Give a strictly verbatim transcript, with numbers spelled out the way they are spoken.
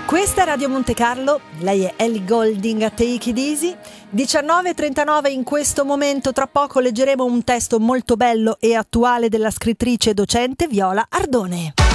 Questa è Radio Monte Carlo, lei è Ellie Goulding a Take It Easy. diciannove e trentanove in questo momento, tra poco leggeremo un testo molto bello e attuale della scrittrice e docente Viola Ardone.